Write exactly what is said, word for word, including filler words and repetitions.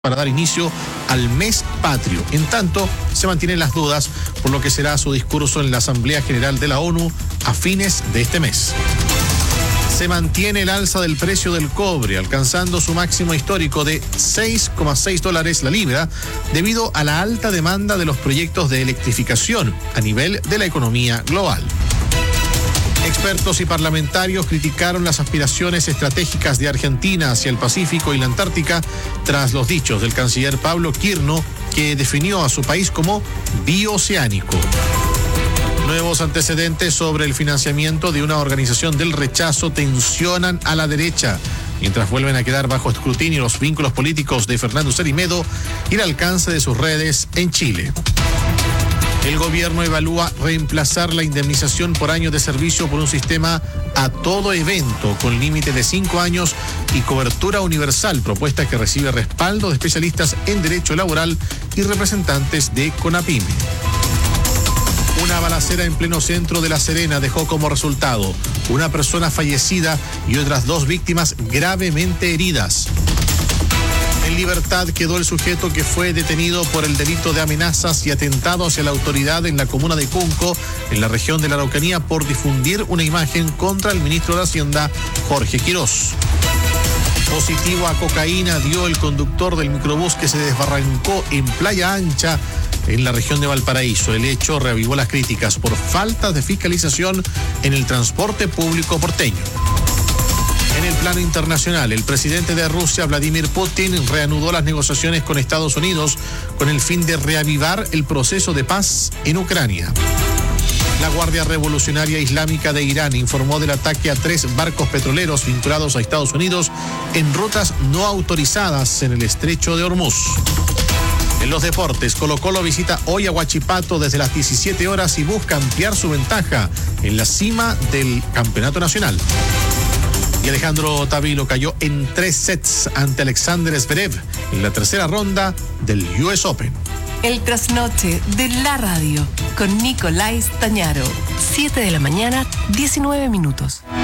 para dar inicio al mes patrio. En tanto, se mantienen las dudas por lo que será su discurso en la Asamblea General de la ONU a fines de este mes. Se mantiene el alza del precio del cobre, alcanzando su máximo histórico de seis coma seis dólares la libra, debido a la alta demanda de los proyectos de electrificación a nivel de la economía global. Expertos y parlamentarios criticaron las aspiraciones estratégicas de Argentina hacia el Pacífico y la Antártica tras los dichos del canciller Pablo Quirno, que definió a su país como bioceánico. Nuevos antecedentes sobre el financiamiento de una organización del rechazo tensionan a la derecha, mientras vuelven a quedar bajo escrutinio los vínculos políticos de Fernando Cerime y el alcance de sus redes en Chile. El gobierno evalúa reemplazar la indemnización por año de servicio por un sistema a todo evento con límite de cinco años y cobertura universal, propuesta que recibe respaldo de especialistas en derecho laboral y representantes de CONAPYME. Una balacera en pleno centro de La Serena dejó como resultado una persona fallecida y otras dos víctimas gravemente heridas. En libertad quedó el sujeto que fue detenido por el delito de amenazas y atentado hacia la autoridad en la comuna de Cunco, en la región de la Araucanía, por difundir una imagen contra el ministro de Hacienda, Jorge Quirós. Positivo a cocaína dio el conductor del microbús que se desbarrancó en Playa Ancha, en la región de Valparaíso. El hecho reavivó las críticas por falta de fiscalización en el transporte público porteño. En el plano internacional, el presidente de Rusia, Vladimir Putin, reanudó las negociaciones con Estados Unidos con el fin de reavivar el proceso de paz en Ucrania. La Guardia Revolucionaria Islámica de Irán informó del ataque a tres barcos petroleros vinculados a Estados Unidos en rutas no autorizadas en el estrecho de Hormuz. En los deportes, Colo-Colo visita hoy a Huachipato desde las diecisiete horas y busca ampliar su ventaja en la cima del campeonato nacional. Y Alejandro Tavilo cayó en tres sets ante Alexander Zverev en la tercera ronda del U S Open. El trasnoche de la radio con Nicolás Tañaro. siete de la mañana, diecinueve minutos.